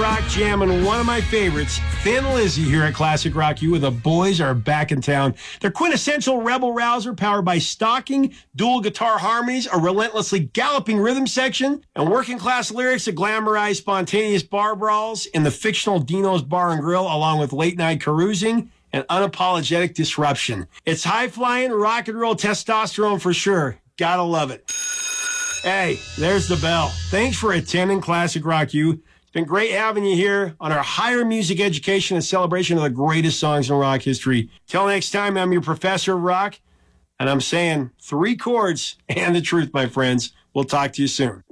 rock jam and one of my favorites, Thin Lizzy, here at Classic Rock U, where the boys are back in town. Their quintessential rebel rouser powered by stocking, dual guitar harmonies, a relentlessly galloping rhythm section, and working class lyrics that glamorize spontaneous bar brawls in the fictional Dino's Bar and Grill, along with late night carousing and unapologetic disruption. It's high-flying rock and roll testosterone for sure. Gotta love it. Hey, there's the bell. Thanks for attending Classic Rock U. It's been great having you here on our higher music education and celebration of the greatest songs in rock history. Till next time, I'm your professor of rock, and I'm saying 3 chords and the truth, my friends. We'll talk to you soon.